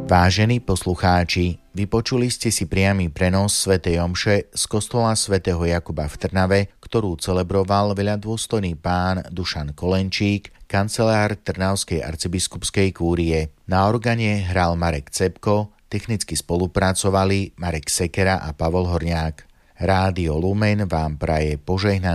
Vážení poslucháči, vypočuli ste si priamy prenos svätej omše z kostola svätého Jakuba v Trnave, ktorú celebroval veľadôstojný pán Dušan Kolenčík, kancelár Trnavskej arcibiskupskej kúrie. Na organe hral Marek Cepko, technicky spolupracovali Marek Sekera a Pavol Horňák. Rádio Lumen vám praje požehnaný